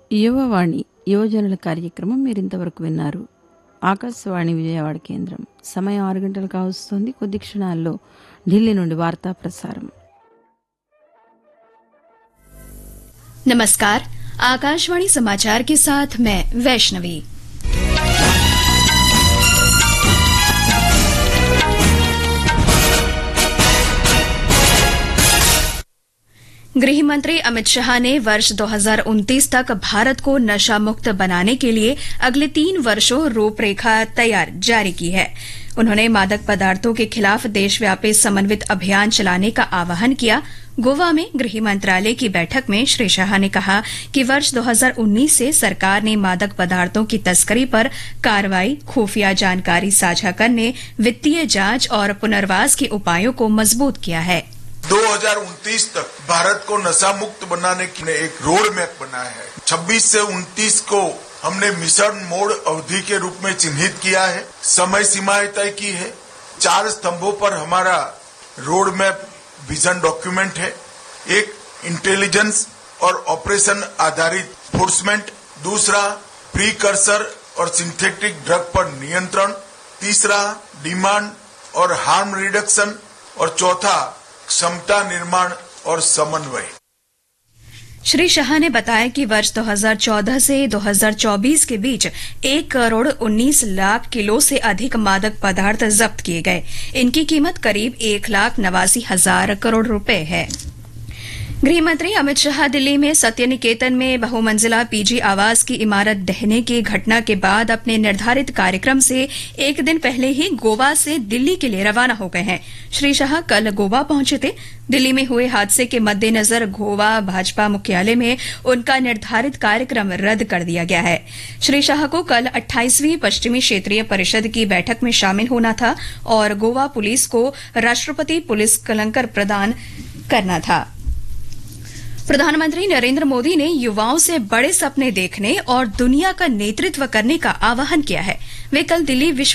యువవాణి యువజనుల కార్యక్రమం మీరింతవరకు విన్నారు. ఆకాశవాణి విజయవాడ కేంద్రం. సమయం 6 గంటలు కావస్తోంది. కొద్ది క్షణాల్లో ఢిల్లీ నుండి వార్తా ప్రసారం. नमस्कार, आकाशवाणी समाचार के साथ मैं वैष्णवी। गृह मंत्री अमित शाह ने वर्ष 2029 तक भारत को नशा मुक्त बनाने के लिए अगले 3 वर्षों रूपरेखा जारी की है। उन्होंने मादक पदार्थों के खिलाफ देशव्यापी समन्वित अभियान चलाने का आह्वान किया। गोवा में गृह मंत्रालय की बैठक में श्री शाह ने कहा कि वर्ष 2019 से सरकार ने मादक पदार्थों की तस्करी पर कार्रवाई, खुफिया जानकारी साझा करने, वित्तीय जांच और पुनर्वास के उपायों को मजबूत किया है। 2029 तक भारत को नशा मुक्त बनाने की एक रोड मैप बनाया है। 26 से 29 को हमने मिशन मोड अवधि के रूप में चिन्हित किया है, समय सीमाएं तय की है। 4 स्तंभों पर हमारा रोड मैप विजन डॉक्यूमेंट है। एक इंटेलिजेंस और ऑपरेशन आधारित एनफोर्समेंट, दूसरा प्रीकर्सर और सिंथेटिक ड्रग पर नियंत्रण, तीसरा डिमांड और हार्म रिडक्शन और चौथा क्षमता निर्माण और समन्वय। श्री शाह ने बताया कि वर्ष 2014 से 2024 के बीच 1,19,00,000 किलो से अधिक मादक पदार्थ जब्त किए गए। इनकी कीमत करीब 1,89,000 करोड़ रुपए है। गृह मंत्री अमित शाह दिल्ली में सत्य निकेतन में बहुमंजिला पीजी आवास की इमारत ढहने की घटना के बाद अपने निर्धारित कार्यक्रम से एक दिन पहले ही गोवा से दिल्ली के लिए रवाना हो गए हैं। श्री शाह कल गोवा पहुंचे थे। दिल्ली में हुए हादसे के मद्देनजर गोवा भाजपा मुख्यालय में उनका निर्धारित कार्यक्रम रद्द कर दिया गया है। श्री शाह को कल 28वीं पश्चिमी क्षेत्रीय परिषद की बैठक में शामिल होना था और गोवा पुलिस को राष्ट्रपति पुलिस अलंकार प्रदान करना था। प्रधानमंत्री नरेंद्र मोदी ने युवाओं से बड़े सपने देखने और दुनिया का नेतृत्व करने का आह्वान किया है। वे कल दिल्ली